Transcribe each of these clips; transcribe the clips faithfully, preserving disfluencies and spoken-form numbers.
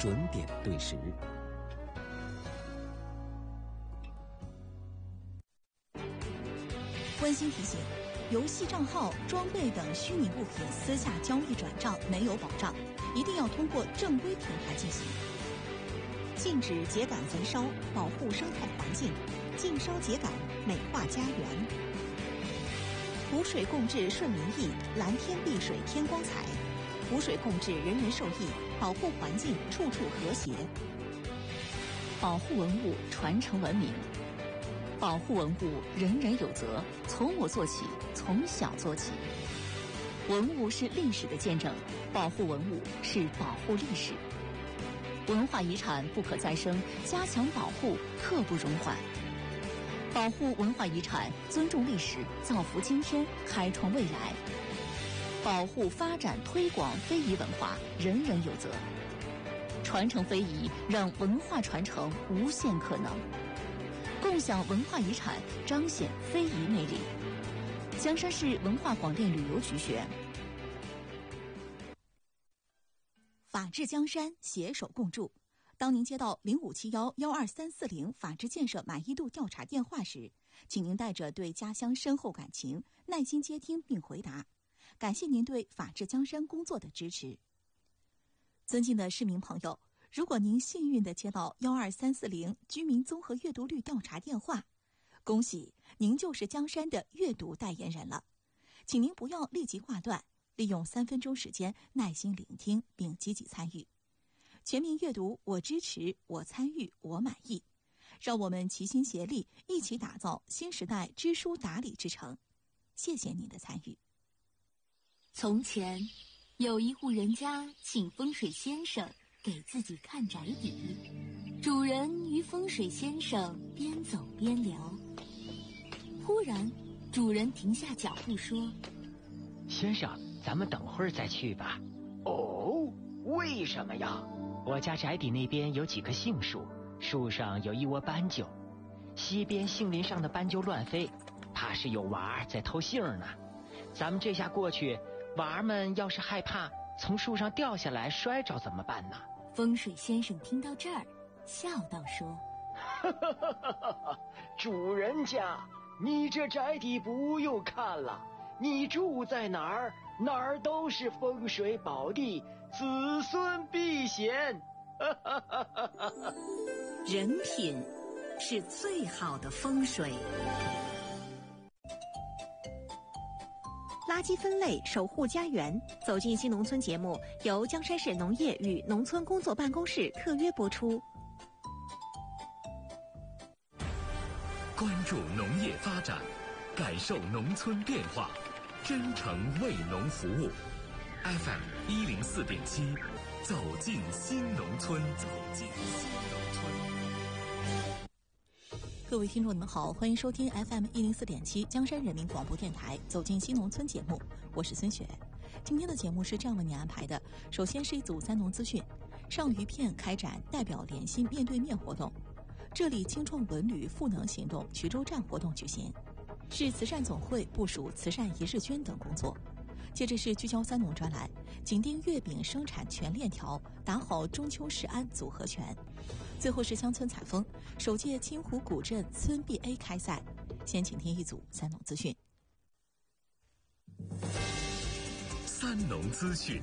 准点对时。 温馨提醒：游戏账号、装备等虚拟物品私下交易转账没有保障，一定要通过正规平台进行。禁止秸秆焚烧，保护生态环境；禁烧秸秆，美化家园。湖水共治顺民意，蓝天碧水添光彩。湖水共治，人人受益，保护环境，处处和谐。 保护文物，传承文明。保护文物，人人有责，从我做起，从小做起。文物是历史的见证，保护文物是保护历史。文化遗产不可再生，加强保护，刻不容缓。保护文化遗产，尊重历史，造福今天，开创未来。保护、发展、推广非遗文化，人人有责。传承非遗，让文化传承无限可能。共享文化遗产，彰显非遗魅力。江山市文化广电旅游局选。 法治江山，携手共筑。当您接到零五七幺幺二三四零法治建设满意度调查电话时，请您带着对家乡深厚感情，耐心接听并回答。感谢您对法治江山工作的支持。尊敬的市民朋友，如果您幸运地接到幺二三四零居民综合阅读率调查电话，恭喜您就是江山的阅读代言人了。请您不要立即挂断，利用三分钟时间耐心聆听并积极参与。全民阅读，我支持，我参与，我满意。让我们齐心协力，一起打造新时代知书达理之城。谢谢您的参与。 从前，有一户人家请风水先生给自己看宅邸，主人与风水先生边走边聊。忽然，主人停下脚步说：“ 先生，咱们等会儿再去吧。”“哦，为什么呀？”“我家宅邸那边有几棵杏树，树上有一窝斑鸠，西边杏林上的斑鸠乱飞，怕是有娃儿在偷杏呢。咱们这下过去，娃儿们要是害怕从树上掉下来摔着怎么办呢？” 风水先生听到这儿，笑道说：“ 主人家，你这宅邸不用看了，你住在哪儿，哪儿都是风水宝地，子孙必显。” 人品是最好的风水。垃圾分类，守护家园。走进新农村节目由江山市农业与农村工作办公室特约播出。 关注农业发展，感受农村变化，真诚为农服务。F M 一零四点七，走进新农村，走进新农村。 各位听众，你们好，欢迎收听 F M 一零四点七江山人民广播电台《走进新农村》节目，我是孙雪。今天的节目是这样为您安排的：首先是一组三农资讯，上榆片开展代表联心面对面活动，这里青创文旅赋能行动衢州站活动举行，市慈善总会部署慈善一日捐等工作。接着是聚焦三农专栏，紧盯月饼生产全链条，打好中秋食安组合拳。最后是乡村采风，首届青湖古镇村 B A 开赛。先请听一组三农资讯。 三农资讯。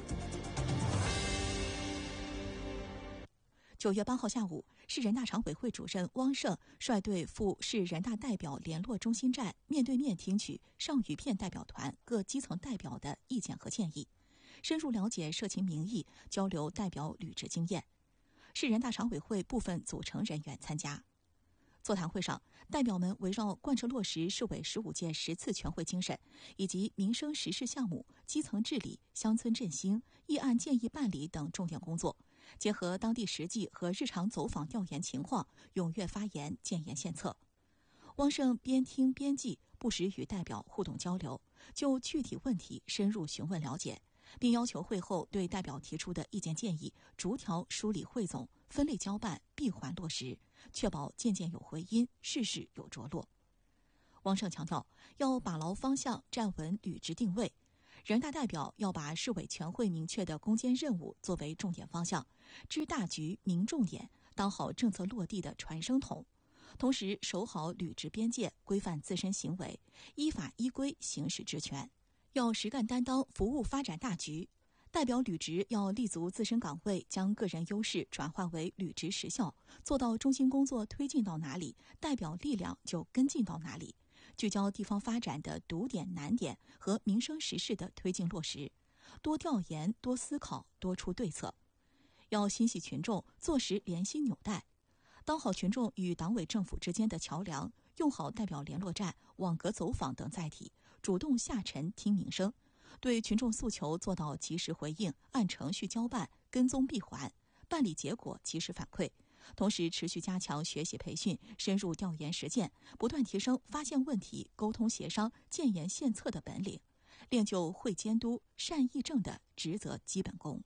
九月八号下午，市人大常委会主任汪胜率队赴市人大代表联络中心站，面对面听取上榆片代表团各基层代表的意见和建议，深入了解社情民意，交流代表履职经验。市人大常委会部分组成人员参加。座谈会上，代表们围绕贯彻落实市委十五届十次全会精神以及民生实事项目、基层治理、乡村振兴、议案建议办理等重点工作，结合当地实际和日常走访调研情况，踊跃发言，建言献策。汪胜边听边记，不时与代表互动交流，就具体问题深入询问了解，并要求会后对代表提出的意见建议逐条梳理汇总，分类交办，闭环落实，确保件件有回音，事事有着落。汪胜强调，要把牢方向，站稳履职定位。人大代表要把市委全会明确的攻坚任务作为重点方向， 知大局、明重点，当好政策落地的传声筒，同时守好履职边界，规范自身行为，依法依规行使职权，要实干担当，服务发展大局。代表履职要立足自身岗位，将个人优势转化为履职实效，做到中心工作推进到哪里，代表力量就跟进到哪里，聚焦地方发展的堵点难点和民生实事的推进落实，多调研、多思考、多出对策。要心系群众，做实联系纽带，当好群众与党委政府之间的桥梁，用好代表联络站、网格走访等载体，主动下沉听民生，对群众诉求做到及时回应，按程序交办，跟踪闭环，办理结果及时反馈。同时持续加强学习培训，深入调研实践，不断提升发现问题、沟通协商、建言献策的本领，练就会监督、善议政的职责基本功。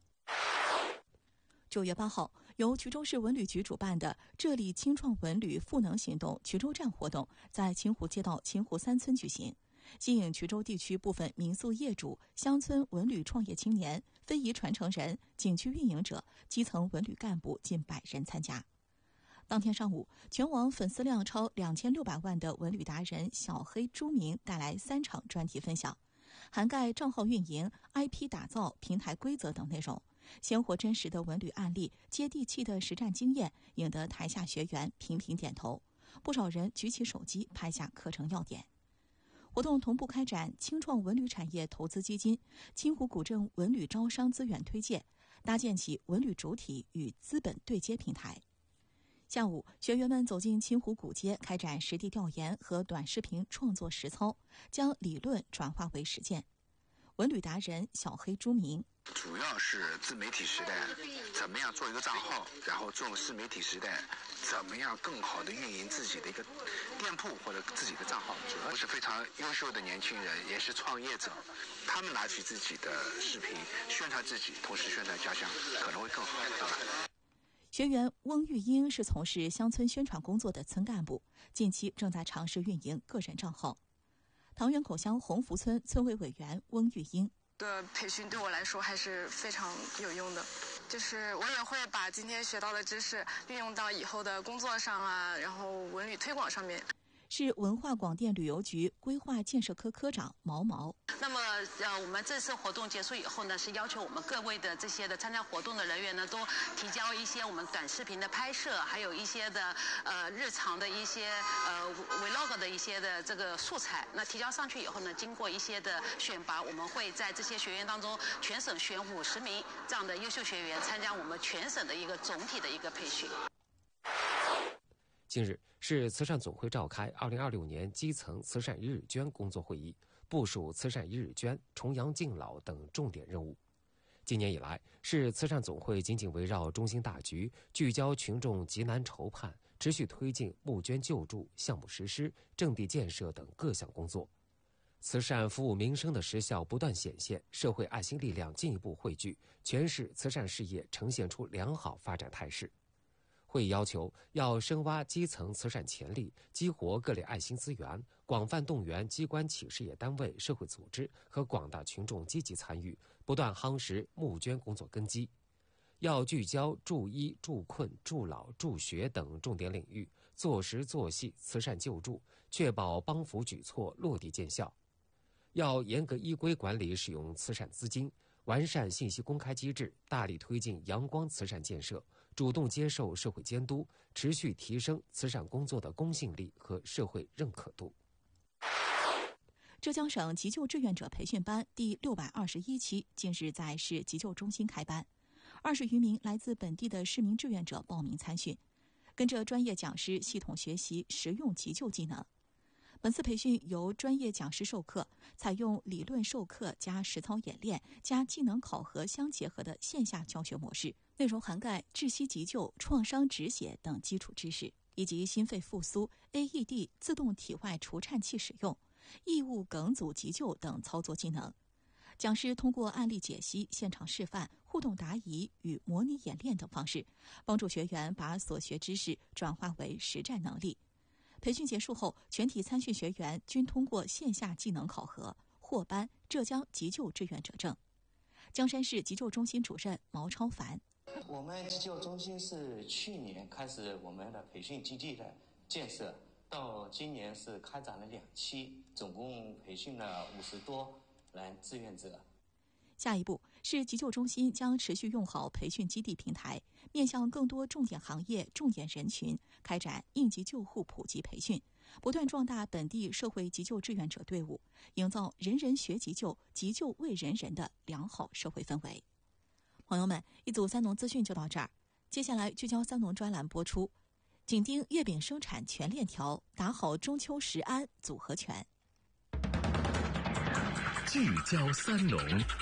九月八号，由衢州市文旅局主办的“这里青创文旅赋能行动”衢州站活动在清湖街道清湖三村举行，吸引衢州地区部分民宿业主、乡村文旅创业青年、非遗传承人、景区运营者、基层文旅干部近百人参加。当天上午，全网粉丝量超两千六百万的文旅达人小黑朱明带来三场专题分享，涵盖账号运营、I P 打造、平台规则等内容。鲜活真实的文旅案例、接地气的实战经验，引得台下学员频频点头，不少人举起手机拍下课程要点。活动同步开展青创文旅产业投资基金、清湖古镇文旅招商资源推介，搭建起文旅主体与资本对接平台。下午，学员们走进清湖古街，开展实地调研和短视频创作实操，将理论转化为实践。文旅达人小黑朱明， 主要是自媒体时代怎么样做一个账号，然后做自媒体时代怎么样更好的运营自己的一个店铺或者自己的账号。主要是非常优秀的年轻人，也是创业者，他们拿起自己的视频宣传自己，同时宣传家乡，可能会更好。 学员翁玉英是从事乡村宣传工作的村干部，近期正在尝试运营个人账号。唐园口乡红福村村委委员翁玉英， 的培训对我来说还是非常有用的，就是我也会把今天学到的知识运用到以后的工作上啊，然后文旅推广上面。 是文化广电旅游局规划建设科科长毛毛。 那么呃，我们这次活动结束以后呢，是要求我们各位的这些的参加活动的人员呢，都提交一些我们短视频的拍摄，还有一些的呃日常的一些呃 vlog 的一些的这个素材。那提交上去以后呢，经过一些的选拔，我们会在这些学员当中全省选五十名这样的优秀学员参加我们全省的一个总体的一个培训。 近日，市慈善总会召开二零二六年基层慈善一日捐工作会议，部署慈善一日捐、重阳敬老等重点任务。今年以来，市慈善总会紧紧围绕中心大局，聚焦群众急难愁盼，持续推进募捐救助、项目实施、阵地建设等各项工作。慈善服务民生的实效不断显现，社会爱心力量进一步汇聚，全市慈善事业呈现出良好发展态势。会议要求要深挖基层慈善潜力，激活各类爱心资源，广泛动员机关企事业单位、社会组织和广大群众积极参与，不断夯实募捐工作根基。要聚焦助医、助困、助老、助学等重点领域，做实做细慈善救助，确保帮扶举措落地见效。要严格依规管理使用慈善资金，完善信息公开机制，大力推进阳光慈善建设，主动接受社会监督，持续提升慈善工作的公信力和社会认可度。 浙江省急救志愿者培训班第六百二十一期近日在市急救中心开班，二十余名来自本地的市民志愿者报名参训，跟着专业讲师系统学习实用急救技能。本次培训由专业讲师授课，采用理论授课加实操演练加技能考核相结合的线下教学模式，内容涵盖窒息急救、创伤止血等基础知识，以及心肺复苏、A E D 自动体外除颤器使用、异物梗阻急救等操作技能。讲师通过案例解析、现场示范、互动答疑与模拟演练等方式，帮助学员把所学知识转化为实战能力。培训结束后，全体参训学员均通过线下技能考核，获颁浙江急救志愿者证。江山市急救中心主任毛超凡： 我们急救中心是去年开始我们的培训基地的建设，到今年是开展了两期，总共培训了五十多人志愿者。 下一步是急救中心将持续用好培训基地平台，面向更多重点行业、重点人群，开展应急救护普及培训，不断壮大本地社会急救志愿者队伍，营造人人学急救、急救为人人的良好社会氛围。朋友们，一组三农资讯就到这儿，接下来聚焦三农专栏播出，紧盯月饼生产全链条，打好中秋食安组合拳。 聚焦三农。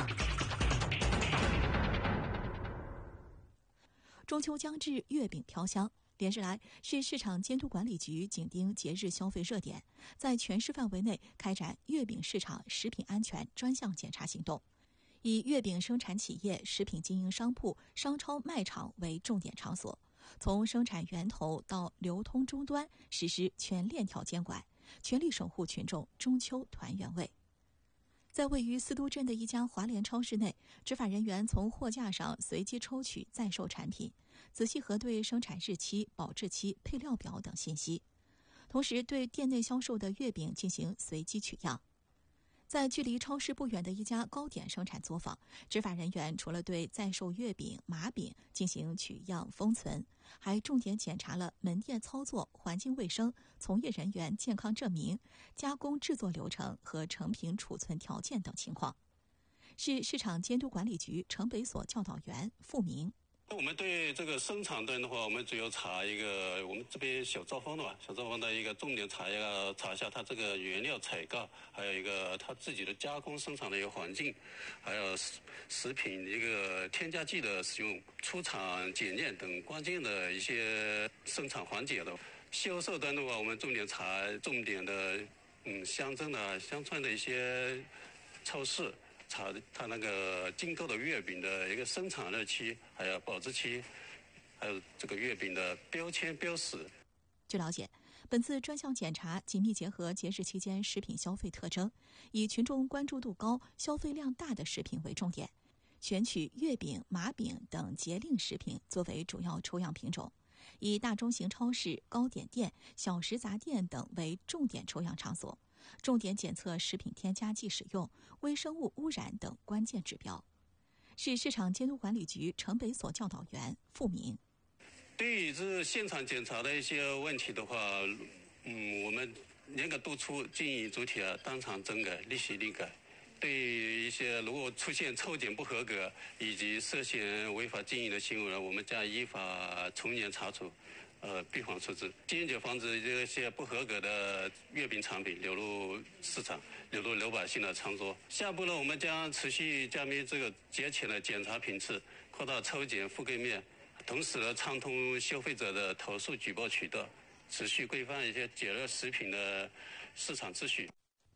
中秋将至，月饼飘香。连日来，市市场监督管理局紧盯节日消费热点，在全市范围内开展月饼市场食品安全专项检查行动，以月饼生产企业、食品经营商铺、商超卖场为重点场所，从生产源头到流通终端实施全链条监管，全力守护群众中秋团圆味。在位于思都镇的一家华联超市内，执法人员从货架上随机抽取在售产品，仔细核对生产日期、保质期、配料表等信息，同时对店内销售的月饼进行随机取样。在距离超市不远的一家糕点生产作坊，执法人员除了对在售月饼、麻饼进行取样封存，还重点检查了门店操作、环境卫生、从业人员健康证明、加工制作流程和成品储存条件等情况。市市场监督管理局城北所教导员付明。 我们对这个生产端的话，我们主要查一个我们这边小作坊的吧，小作坊的一个重点查一个查一下它这个原料采购，还有一个它自己的加工生产的一个环境，还有食食品一个添加剂的使用、出厂检验等关键的一些生产环节的。销售端的话，我们重点查重点的嗯乡镇的乡村的一些超市。查它那个进购的月饼的一个生产日期，还有保质期，还有这个月饼的标签标识。 据了解，本次专项检查紧密结合节日期间食品消费特征，以群众关注度高、消费量大的食品为重点，选取月饼、麻饼等节令食品作为主要抽样品种，以大中型超市、糕点店、小食杂店等为重点抽样场所，重点检测食品添加剂使用、微生物污染等关键指标。市市场监督管理局城北所教导员付明。 对于这现场检查的一些问题的话，嗯，我们严格督促，建议主体啊当场整改，立即立改。对于一些如果出现抽检不合格以及涉嫌违法经营的行为呢，我们将依法从严查处。呃，闭环处置，坚决防止这些不合格的月饼产品流入市场、流入老百姓的餐桌。下步呢，我们将持续加密这个节前的检查频次，扩大抽检覆盖面，同时呢，畅通消费者的投诉举报渠道，持续规范一些节日食品的市场秩序。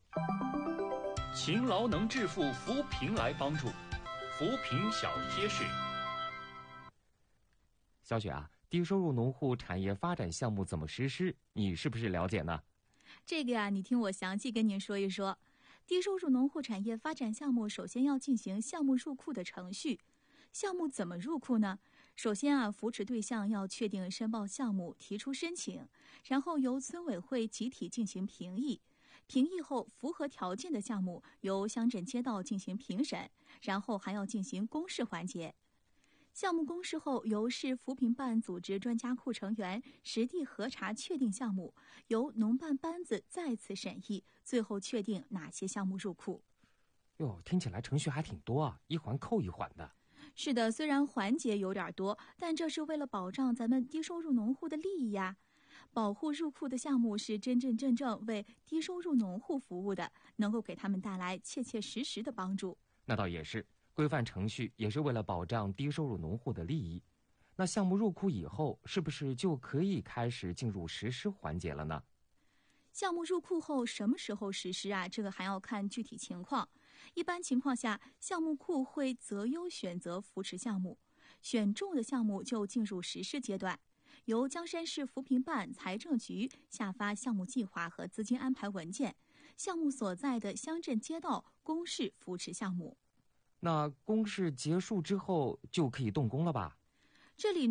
勤劳能致富，扶贫来帮助，扶贫小贴士。 小雪啊。低收入农户产业发展项目怎么实施？你是不是了解呢？ 这个呀，你听我详细跟您说一说。低收入农户产业发展项目首先要进行项目入库的程序。项目怎么入库呢？首先啊，扶持对象要确定申报项目，提出申请，然后由村委会集体进行评议。评议后符合条件的项目由乡镇街道进行评审，然后还要进行公示环节。项目公示后，由市扶贫办组织专家库成员实地核查确定项目，由农办班子再次审议，最后确定哪些项目入库。 哟，听起来程序还挺多啊，一环扣一环的。 是的，虽然环节有点多，但这是为了保障咱们低收入农户的利益呀。保护入库的项目是真真正正为低收入农户服务的，能够给他们带来切切实实的帮助。 那倒也是。规范程序也是为了保障低收入农户的利益。那项目入库以后，是不是就可以开始进入实施环节了呢？ 项目入库后什么时候实施啊？这个还要看具体情况。一般情况下，项目库会择优选择扶持项目，选中的项目就进入实施阶段，由江山市扶贫办、财政局下发项目计划和资金安排文件，项目所在的乡镇街道公示扶持项目。 那公示结束之后就可以动工了吧？ 这里